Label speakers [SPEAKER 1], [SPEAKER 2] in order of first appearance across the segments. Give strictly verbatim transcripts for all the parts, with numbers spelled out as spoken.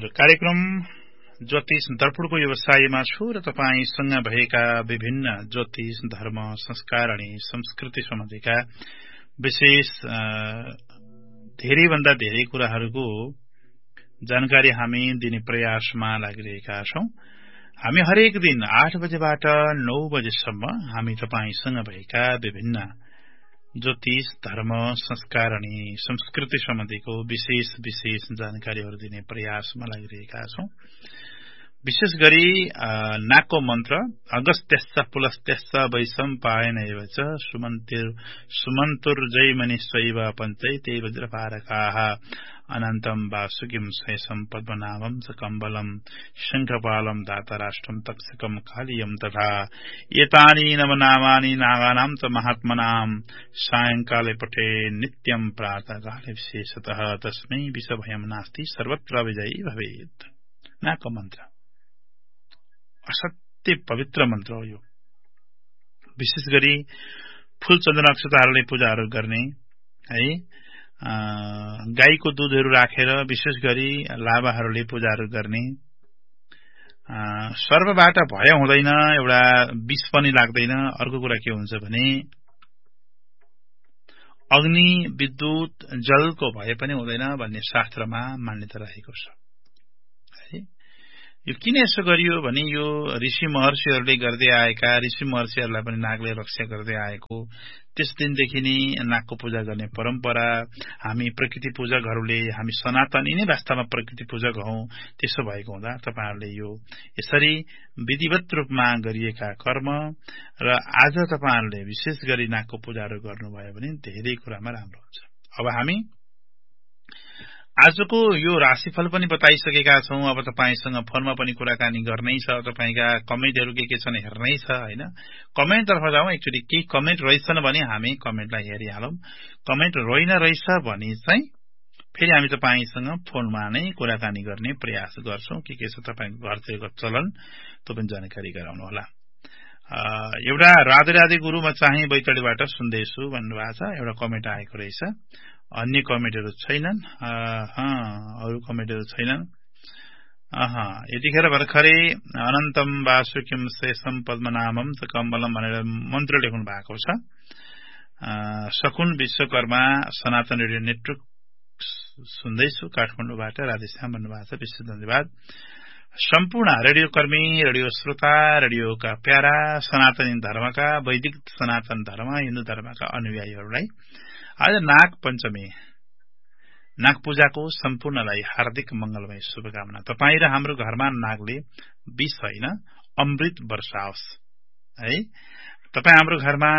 [SPEAKER 1] कार्यक्रम ज्योतिष दर्पणको व्यवसायमा छु र तपाईसँग भएका विभिन्न ज्योतिष धर्म संस्कार अनि संस्कृति सम्बन्धीका विशेष धेरैभन्दा धेरै कुराहरूको जानकारी हामी दिने प्रयासमा लागिरहेका छौं। हामी हरेक दिन आठ बजेबाट नौ बजेसम्म हामी तपाईसँग भएका विभिन्न ज्योतिष धर्म संस्कार अनि संस्कृति सम्बन्धीको विशेष विशेष जानकारीहरू दिने प्रयासमा लागिरहेका छौं। विशेष गरी नाकको मन्त्र अगस्त्यश्च पुलस्त्यश्च वैशम्पायन एव च सुमन्तिर सुमन्तुर्जयमनिश्चैव पञ्चै ते वज्रपारकाः अनन्तं वासुकिं शेषं पद्मनाभं च कम्बलं शङ्खपालं दातराष्ट्रं तक्षकं कालियं तथा एतानि नवनामानि नागानां च महात्मनां सायंकाले पठे नित्यं प्रातःकाले विशेषतः तस्मै विषभयं नास्ति सर्वत्र विजयी भवेत्। नाकको मन्त्र असत्य पवित्र मन्त्र हो। यो विशेष गरी फूल चन्दन अक्षताहरूले पूजाहरू गर्ने है, गाईको दूधहरू राखेर विशेष गरी लाभाहरूले पूजाहरू गर्ने, सर्वबाट भय हुँदैन, एउटा विष पनि लाग्दैन। अर्को कुरा के हुन्छ भने अग्नि विद्युत जलको भय पनि हुँदैन भन्ने शास्त्रमा मान्यता रहेको छ। यो किन यसो गरियो भने यो ऋषि महर्षिहरूले गर्दै आएका, ऋषि महर्षिहरूलाई पनि नागले रक्षा गर्दै आएको, त्यस दिनदेखि नै नागको पूजा गर्ने परम्परा। हामी प्रकृति पूजकहरूले, हामी सनातनी नै वास्तवमा प्रकृति पूजक हौं। त्यसो भएको हुँदा तपाईहरुले यो यसरी विधिवत रूपमा गरिएका कर्म र आज तपाईहरुले विशेष गरी नागको पूजाहरू गर्नुभयो भने धेरै कुरामा राम्रो हुन्छ। अब हामी आजको यो राशिफल पनि बताइसकेका छौं। अब तपाईसँग फोनमा पनि कुराकानी गर्नै छ, तपाईका कमेन्टहरू के के छन् हेर्नै छ हैन। कमेन्ट तर्फ जाउँ। एक्चुअली के कमेन्ट रहेछन् भने हामी कमेन्टलाई हेरिहालौं। कमेन्ट रहेन रहेछ भने चाहिँ फेरि हामी तपाईसँग फोनमा नै कुराकानी गर्ने प्रयास गर्छौं। के के छ तपाईको घरतिरको चलन त्यो पनि जानकारी गराउनु होला। एउटा राधे राधे गुरु म चाहिँ बैतडीबाट सुन्दैछु भन्नुभएको छ, एउटा कमेन्ट आएको रहेछ। अन्य कमेन्टहरू छैनन्। अरु कमेन्टहरू छैनन्। अह यतिखेर भर्खरै अनन्तम वासुकिं शेषम पद्मनाभं च कम्बलम भनेर मन्त्र लेख्नु भएको छ। सकुन विश्वकर्मा सनातन रेडियो नेटवर्क सुन्दैछु काठमाडौँबाट राधेश्याम भन्नुभएको छ। विशेष धन्यवाद। सम्पूर्ण रेडियो कर्मी, रेडियो श्रोता, रेडियोका प्यारा सनातनी धर्मका, वैदिक सनातन धर्म हिन्दू धर्मका अनुयायीहरूलाई आज नाग पञ्चमी, नाग पूजाको सम्पूर्णलाई हार्दिक मंगलमय शुभकामना। तपाई र हाम्रो घरमा नागले विष होइन अमृत वर्षाओस् है। तपाई हाम्रो घरमा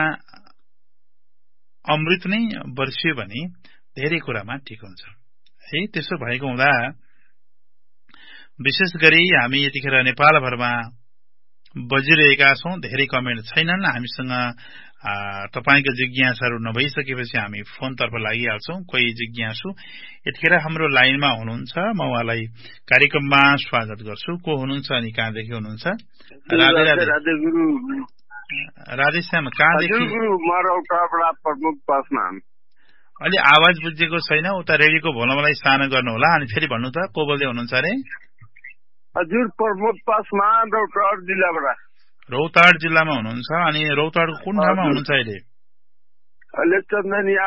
[SPEAKER 1] अमृत नै वर्षियो भने धेरै कुरामा ठिक हुन्छ है। त्यसो भएको हुँदा विशेष गरी हामी यतिखेर नेपालभरमा बजिरहेका छौं। धेरै कमेन्ट छैनन्। हामीसँग तपाईको जिज्ञासाहरू नभइसकेपछि हामी फोन तर्फ लागिहाल्छौं। कोही जिज्ञासु यतिखेर हाम्रो लाइनमा हुनुहुन्छ, म उहाँलाई कार्यक्रममा स्वागत गर्छु। को हुनुहुन्छ अनि कहाँदेखि हुनुहुन्छ? राधे राधे।
[SPEAKER 2] राधे गुरु।
[SPEAKER 1] राधे श्याम कहाँदेखि? अलि आवाज बुझेको छैन, उता रेडियोको भोल्युमलाई सानो गर्नु होला। अनि फेरि भन्नु त को बोल्दै हुनुहुन्छ अरे?
[SPEAKER 2] हजुर प्रमोद पासवान, रौतहट जिल्लाबाट।
[SPEAKER 1] रौतहट जिल्लामा हुनुहुन्छ। अनि रौतहटको कुन ठाउँमा हुनुहुन्छ अहिले?
[SPEAKER 2] अहिले चन्दनिया।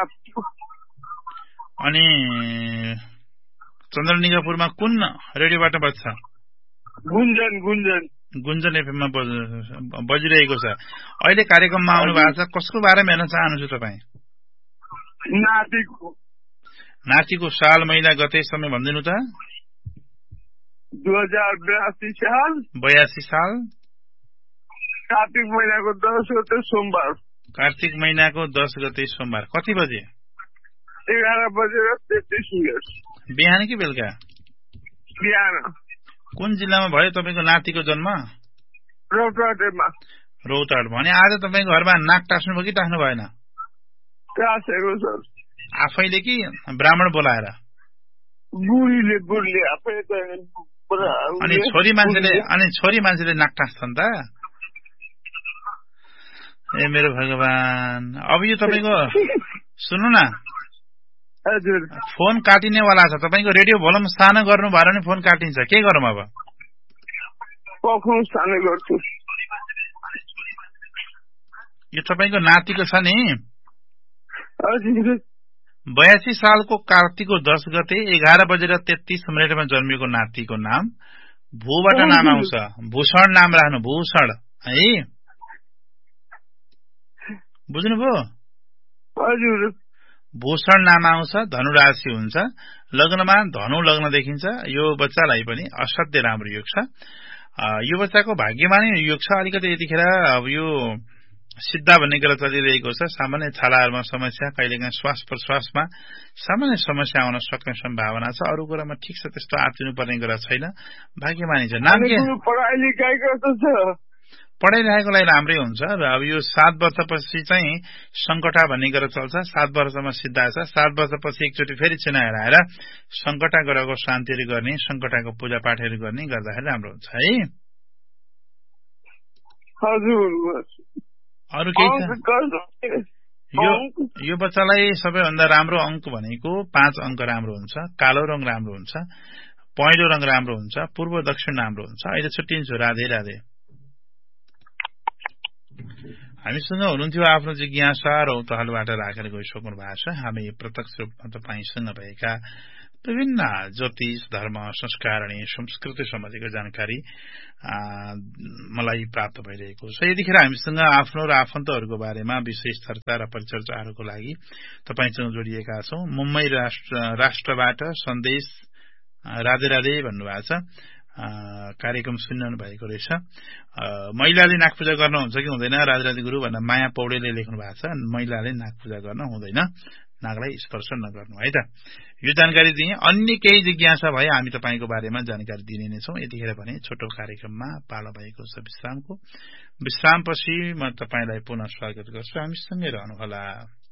[SPEAKER 1] अनि चन्द्रनिगापुरमा कुन रेडियोबाट बज्छ?
[SPEAKER 2] गुन्जन गुन्जन
[SPEAKER 1] गुन्जन एफएममा बजिरहेको छ। अहिले कार्यक्रममा आउनु भएको छ। कसको बारेमा हेर्न चाहनुहुन्छ तपाईँ?
[SPEAKER 2] नातिको।
[SPEAKER 1] नातिको साल महिना गते समय भनिदिनु त।
[SPEAKER 2] दुई हजार बयासी साल।
[SPEAKER 1] बयासी साल
[SPEAKER 2] कार्तिक महिनाको दस गते सोमबार।
[SPEAKER 1] कार्तिक महिनाको दस गते सोमबार। कति बजे?
[SPEAKER 2] एघार बजेर तेत्तीस मिनट।
[SPEAKER 1] बिहान कि बेलुका?
[SPEAKER 2] बिहान।
[SPEAKER 1] कुन जिल्लामा भयो तपाईँको नातिको जन्म?
[SPEAKER 2] रौतहटमा।
[SPEAKER 1] रौतहट भने आज तपाईँको घरमा नाक टाँस्नु भयो कि टाँस्नु भएन?
[SPEAKER 2] टाँसेको सर।
[SPEAKER 1] आफैले कि ब्राह्मण बोलाएर?
[SPEAKER 2] बुढीले बुढीले आफै।
[SPEAKER 1] अनि छोरी मान्छेले अनि छोरी मान्छेले नाक टाँस्छन् त? ए मेरो भगवान। अब यो तपाईको सुन्नु न,
[SPEAKER 2] हजुर
[SPEAKER 1] फोन काटिनेवाला छ। तपाईँको रेडियो भोल्युम सानो गर्नु भयो भने फोन काटिन्छ। के गरौँ अब?
[SPEAKER 2] पखौँ सानो गर्छु।
[SPEAKER 1] यो तपाईँको नातिको छ नि?
[SPEAKER 2] हजुर।
[SPEAKER 1] बयासी सालको कार्तिकको दस गते एघार बजेर तेत्तीस मिनटमा जन्मिएको नातिको नाम भूबाट नाम आउँछ। भूषण नाम राख्नु, भूषण है। बुझ्नुभयो?
[SPEAKER 2] हजुर।
[SPEAKER 1] भूषण नाम आउँछ, धनुराशि हुन्छ, लग्नमा धनु लग्न देखिन्छ। यो बच्चालाई पनि असाध्यै राम्रो योग छ। यो बच्चाको भाग्यमानी योग छ। अलिकति यतिखेर अब यो सिद्धा भन्ने कुरा चलिरहेको छ। सामान्य छालाहरूमा समस्या, कहिलेकाहीँ श्वास प्रश्वासमा सामान्य समस्या आउन सक्ने सम्भावना छ। अरू कुरामा ठिक छ, त्यस्तो आत्तिनुपर्ने कुरा छैन। भाग्यमानी छ। नाम के?
[SPEAKER 2] पढाइ लेखाइ कस्तो छ?
[SPEAKER 1] पढाइरहेकोलाई राम्रै हुन्छ। र अब यो सात वर्षपछि चाहिँ सङ्कटा भन्ने कुरा चल्छ। सात वर्षमा सिद्धा छ। सात वर्षपछि एकचोटि फेरि चिना हेराएर सङ्कटा ग्रहको शान्तिहरू गर्ने, सङ्कटाको पूजापाठहरू गर्ने गर्दाखेरि राम्रो हुन्छ है।
[SPEAKER 2] हजुर।
[SPEAKER 1] अरू केही छ? यो यो बच्चालाई सबैभन्दा राम्रो अङ्क भनेको पाँच अङ्क राम्रो हुन्छ। कालो रङ राम्रो हुन्छ, पहेँलो रङ राम्रो हुन्छ, पूर्व दक्षिण राम्रो हुन्छ। अहिले छुट्टिन्छु। राधे राधे। हामीसँग हुनुहुन्थ्यो आफ्नो जिज्ञासा र उतहलबाट राखेर गइसक्नु भएको छ। हामी प्रत्यक्ष रूपमा तपाईँसँग भएका विभिन्न ज्योतिष, धर्म, संस्कारणी, संस्कृति सम्बन्धीको जानकारी मलाई प्राप्त भइरहेको छ। यतिखेर हामीसँग आफ्नो र आफन्तहरूको बारेमा विशेष चर्चा र परिचर्चाहरूको लागि तपाईँसँग जोडिएका छौं। मुम्बई राष्ट्र राष्ट्रबाट सन्देश राधे राधे भन्नुभएको छ। कार्यक्रम सुनिरहनु भएको रहेछ। महिलाले नाग पूजा गर्न हुन्छ कि हुँदैन राधे राधे गुरु भनेर माया पौडेलले लेख्नु भएको छ। महिलाले नाग पूजा गर्न हुँदैन, नागलाई स्पर्श नगर्नु है त। यो जानकारी दिए। अन्य केही जिज्ञासा भए हामी तपाईँको बारेमा जानकारी दिने नै छौं। यतिखेर भने छोटो कार्यक्रममा पालो भएको छ विश्रामको। विश्रामपछि म तपाईँलाई पुनः स्वागत गर्छु। हामीसँगै रहनुहोला।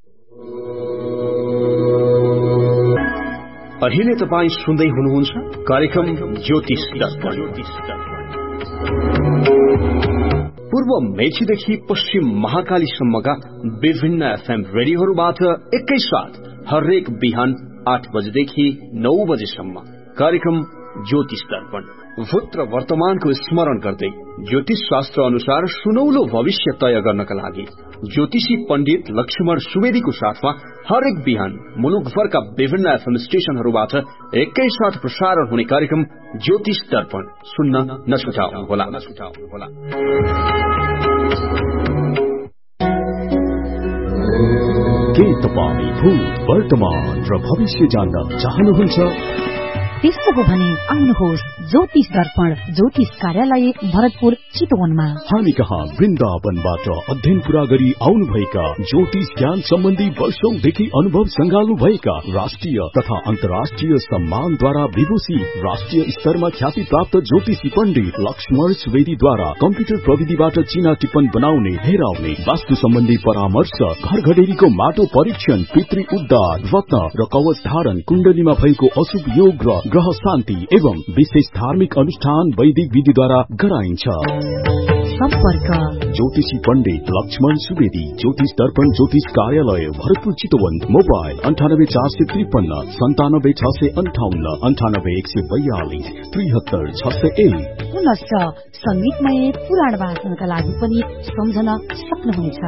[SPEAKER 3] अहिले तपाईँ सुन्दै हुनुहुन्छ कार्यक्रम ज्योतिष दर्पण। पूर्व मेचीदेखि पश्चिम महाकालीसम्मका विभिन्न एफएम रेडियोहरूबाट एकैसाथ हरेक बिहान आठ बजेदेखि नौ बजेसम्म कार्यक्रम ज्योतिष दर्पण। भूत र वर्तमानको स्मरण गर्दै ज्योतिष शास्त्र अनुसार सुनौलो भविष्य तय गर्नका लागि ज्योतिषी पण्डित लक्ष्मण सुवेदीको साथमा हरेक बिहान मुलुकभरका विभिन्न एफएम स्टेशनहरूबाट एकैसाथ प्रसारण हुने कार्यक्रम ज्योतिष दर्पण सुन्न नछुटाउनुहोला।
[SPEAKER 4] के तपाईँ भूत, वर्तमान र भविष्य जान्न चाहनुहुन्छ?
[SPEAKER 5] त्यस्तो हो भने आउनुहोस् ज्योतिष दर्पण ज्योतिष कार्यालय भरतपुर चितवनमा।
[SPEAKER 4] हामी कहाँ वृन्दावनबाट अध्ययन पूरा गरी आउनुभएका ज्योतिष ज्ञान सम्बन्धी वर्षौंदेखि अनुभव संगाल्नु भएका राष्ट्रिय तथा अन्तर्राष्ट्रिय सम्मानद्वारा विभूषित राष्ट्रिय स्तरमा ख्याति प्राप्त ज्योतिषी पण्डित लक्ष्मण सुवेदीद्वारा कम्प्युटर प्रविधिबाट चिना टिप्पण बनाउने, हेराउने, वास्तु सम्बन्धी परामर्श, घर घडेरीको माटो परीक्षण, पितृ उद्धार, रत्न र कवच धारण, कुण्डलीमा भएको अशुभ योग र ग्रह शान्ति एवं विशेष धार्मिक अनुष्ठान वैदिक विधिद्वारा गराइन्छ।
[SPEAKER 5] सम्पर्क
[SPEAKER 4] ज्योतिषी पण्डित लक्ष्मण सुवेदी, ज्योतिष दर्पण ज्योतिष कार्यालय भरतपुर चितवन। मोबाइल अन्ठानब्बे चार सय त्रिपन्न सन्तानब्बे छ सय अन्ठाउन्न अन्ठानब्बे एक सय बयालिस त्रिहत्तर छ सय एक।
[SPEAKER 5] पुनश्च संगीतमय पुराण वाचनका लागि पनि सम्झन सक्नुहुनेछ।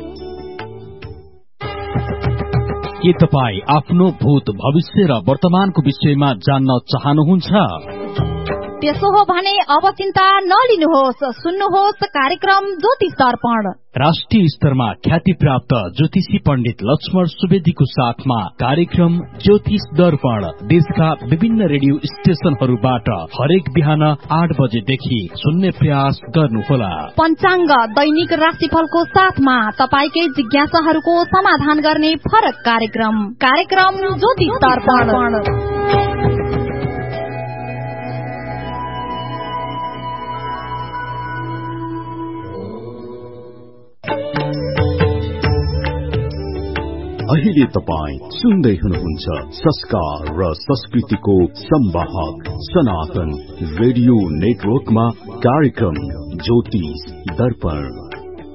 [SPEAKER 6] के तपाईँ आफ्नो भूत, भविष्य र वर्तमानको विषयमा जान्न चाहनुहुन्छ?
[SPEAKER 5] त्यसो हो भने अब चिन्ता नलिनुहोस्, सुन्नुहोस् कार्यक्रम ज्योतिष दर्पण।
[SPEAKER 6] राष्ट्रिय स्तरमा ख्याति प्राप्त ज्योतिषी पण्डित लक्ष्मण सुवेदीको साथमा कार्यक्रम ज्योतिष दर्पण देशका विभिन्न रेडियो स्टेशनहरूबाट हरेक बिहान आठ बजेदेखि सुन्ने प्रयास गर्नुहोला।
[SPEAKER 5] पञ्चाङ्ग दैनिक राशिफलको साथमा तपाईकै जिज्ञासाहरूको समाधान गर्ने फरक कार्यक्रम कार्यक्रम ज्योतिष दर्पण।
[SPEAKER 4] अहिले तपाईँ सुन्दै हुनुहुन्छ संस्कार र संस्कृतिको संवाहक सनातन रेडियो नेटवर्कमा कार्यक्रम ज्योतिष दर्पण।